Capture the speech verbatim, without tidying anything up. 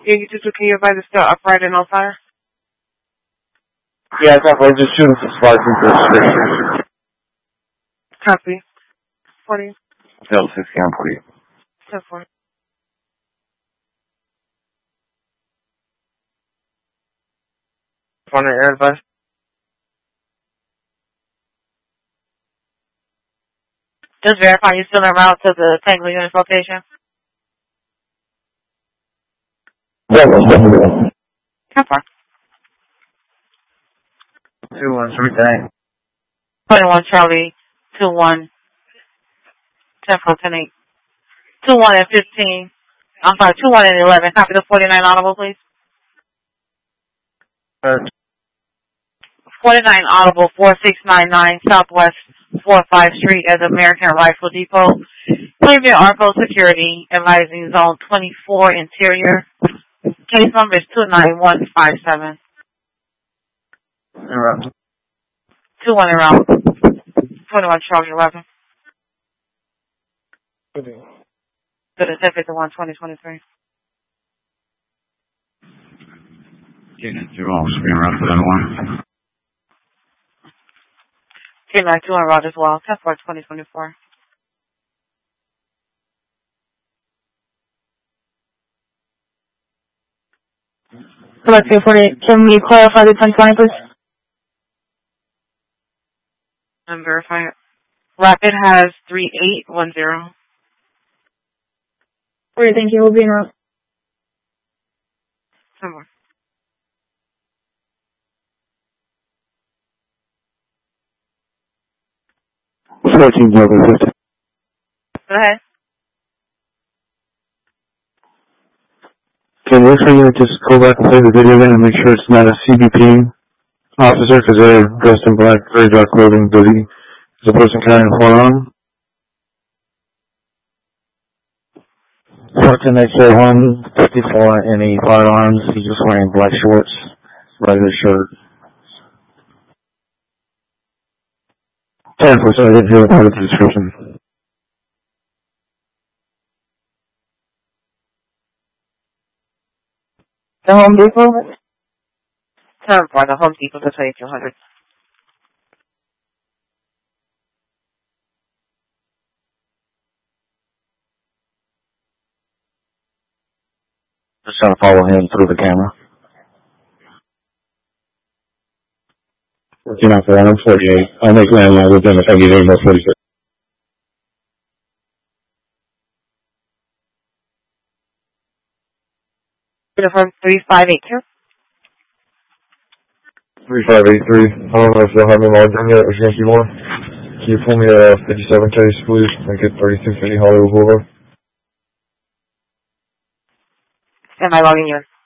you just can you advise it's still upright and on fire? Yeah, definitely. Just shooting some sparks into the street. Copy. forty. Delta sixty on forty. ten four. On the air advice. Just verify you're still en route to the Tangle Units location. ten four. Two one three nine. twenty-one Charlie. two one. ten four ten eight. two one and fifteen. I'm sorry, two one and eleven. Copy the forty-nine audible, please. Uh, forty-nine audible, four six nine nine Southwest four five Street at the American Rifle Depot. Claim your ARPO security, advising zone twenty-four interior. Case number is two nine one five seven. Interrupt. two one around. twenty-one Charlie eleven. Okay. To the ten fifty-one twenty twenty-three. Getting it through all screen around for that one. two nine two on route as well. ten four twenty twenty-four. Select two forty-eight. Can we clarify the ten twenty, please? I'm verifying it. Rapid has three eight one zero. Great, thank you. We'll be en route. Some more. fourteen Delta fifty. Go ahead. Can you actually just go back and play the video again and make sure it's not a C B P officer because they're dressed in black, very dark clothing, but he is a person carrying a firearm? Fourteen X A one fifty-four, any firearms? He's just wearing black shorts, regular shirt. Ten four, so I didn't hear part of the description. The Home Depot? ten four, the Home Depot, the twenty-two hundred. Just trying to follow him through the camera. Working out for one forty-eight. I'll make landline with them if I get any more forty-six. Uniform three five eight two. three five eight three. I don't know if they'll have me logged in yet. It's Yankee one. Can you pull me a fifty-seven case, please? Make it thirty-two fifty Hollywood Boulevard. Am I logging you in?